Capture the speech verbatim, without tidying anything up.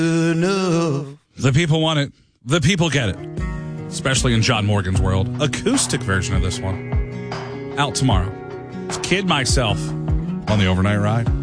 enough. The people want it. The people get it. Especially in John Morgan's world. Acoustic version of this one. Out tomorrow. It's Kid Myself on the Overnight Ride.